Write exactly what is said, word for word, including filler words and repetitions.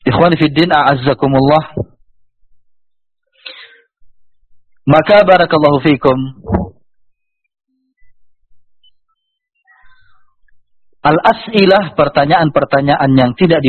Ikhwani fid din, a'azzakumullah. Maka barakallahu fikum, al-as'ilah, pertanyaan-pertanyaan yang tidak